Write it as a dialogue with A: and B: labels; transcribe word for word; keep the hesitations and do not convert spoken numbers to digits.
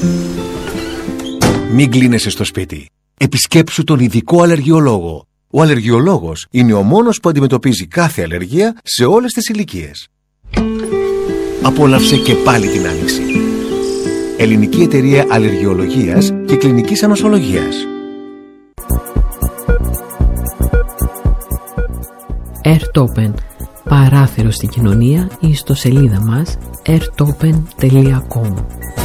A: Μην κλείνεσαι στο σπίτι. Επισκέψου τον ειδικό αλλεργιολόγο. Ο αλλεργιολόγος είναι ο μόνος που αντιμετωπίζει κάθε αλλεργία σε όλες τις ηλικίες. Απόλαυσε και πάλι την άνοιξη. Ελληνική Εταιρεία Αλλεργιολογίας και Κλινικής Ανοσολογίας.
B: Airtopen, παράθυρο στην κοινωνία, ή στο σελίδα μας airtopen τελεία com.